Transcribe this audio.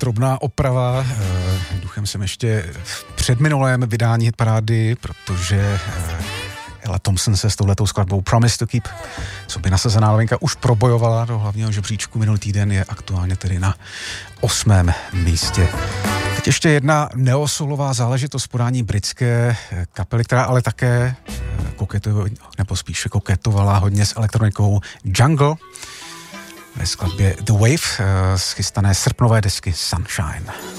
drobná oprava. Duchem jsem ještě v předminulém vydání hitparády, protože Ella Thompson se s touhletou skladbou Promise to Keep, co by nasazená novinka, už probojovala do hlavního žebříčku minulý týden, je aktuálně tedy na 8. místě. Teď ještě jedna neosoulová záležitost podání britské kapely, která ale také koketovala hodně s elektronikou Jungle ve skladbě The Wave z chystané srpnové desky Sunshine.